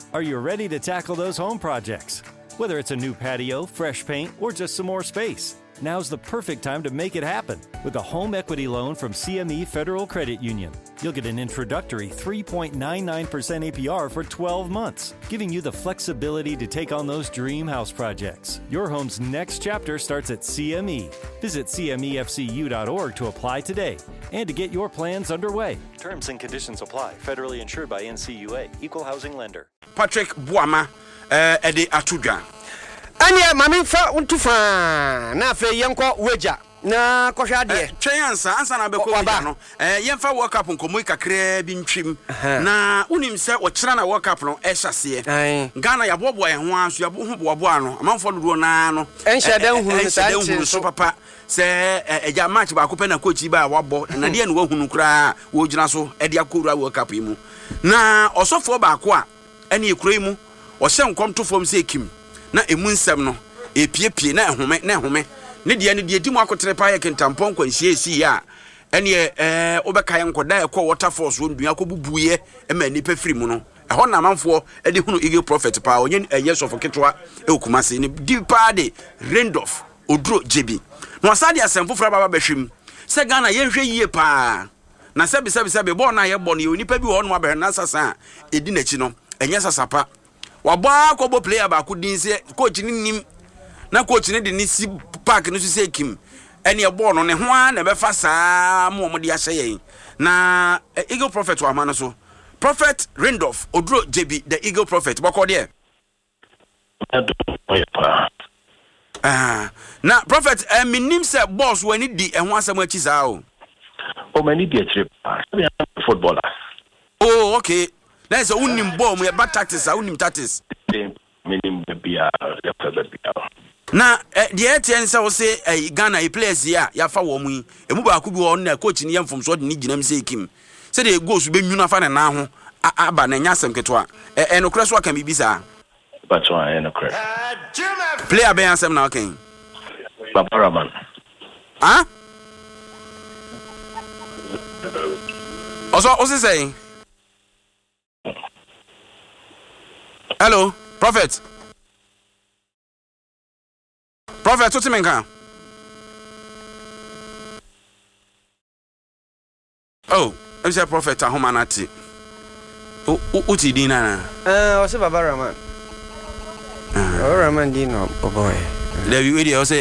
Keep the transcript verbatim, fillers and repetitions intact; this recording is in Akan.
Are you ready to tackle those home projects? Whether it's a new patio, fresh paint, or just some more space, now's the perfect time to make it happen with a home equity loan from C M E Federal Credit Union. You'll get an introductory three point nine nine percent A P R for twelve months, giving you the flexibility to take on those dream house projects. Your home's next chapter starts at C M E. Visit C M E F C U dot org to apply today and to get your plans underway. Terms and conditions apply. Federally insured by N C U A. Equal housing lender. Patrick Boama, uh, Eddie Atudra. Anya mami fa untufa na fe yanko weja na kohwa de twen ansa ansa na beko weja no eh yemfa world cup nkomo kakra bi ntwim na unim se wo kira na world cup no e hyase Ghana ya bobo e ho aso ya ho bobo ano amanfo dodo na no enhya dan hunu sa dan so papa se eja match ba ko pe na coach ba wabo na de na wo hunu kura wo gina so e de akora world cup yi mu na osofo ba ko a ene ekura yi mu o hye nkom to fom se kim na emu nsem no epiepie na ehome na ehome ne de ne de di mu akotere pa ye kentampon kwanhie si ya ene eh obeka ye nkoda ekọ waterfalls wo ndua ko bubuye e ma nipa firi mu no eho na manfo e de hunu Eagle Prophet pa onye eye sofo ketwa e okumase ne di pa de Randolph Oduro Jebi no asade asemfo fra baba behwem se Ghana ye hwe yie pa na sebi sebi sebi bo na ye bo ne onipa bi ho no abehwe na sasa edi nachi no enye sasapa waba ko player ba ku din se coach ni nim na coach ni de ni si park no se kim ene e ball no ne ho a na be fa saa mo mo de ahye yen na Eagle Prophet wa ma no so Prophet Randolph Oduro Jebi the Eagle Prophet boko de ah na Prophet eh, minim se boss wani di e ho asem achi saa o o mani di achire footballer oh okay. Na so unim ball mu ya back tactics a unim tactics minim bia ya bia na the etn say we say Ghana e players ya ya fa wo mu emu ba ku bi wo na coach ni yemfom so de ni ginam say kim say the goals be nwuna fa na na ho aba na nya asem keto a e no kreso aka mi bisa but one e no kreso player be ansem na okay Babaraman ah also also say hello, Prophet. Prophet, what's your name? Oh, I'm a prophet. Ahomanati. Oh, what's your name? Uh, what's Babaraman? Babaraman, Dino, boy. There you